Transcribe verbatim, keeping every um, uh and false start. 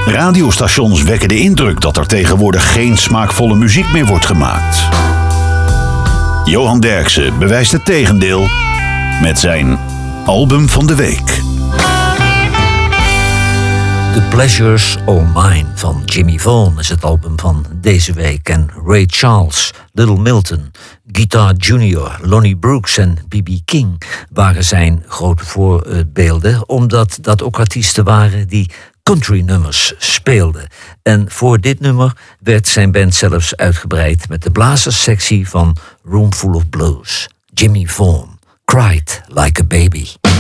Radiostations wekken de indruk dat er tegenwoordig geen smaakvolle muziek meer wordt gemaakt. Johan Derksen bewijst het tegendeel met zijn album van de week. The Pleasures All Mine van Jimmy Vaughan is het album van deze week. En Ray Charles, Little Milton, Guitar Junior, Lonnie Brooks en B B King waren zijn grote voorbeelden, omdat dat ook artiesten waren die country-nummers speelden. En voor dit nummer werd zijn band zelfs uitgebreid met de blazerssectie van Room Full of Blues. Jimmy Vaughan, Cried Like a Baby.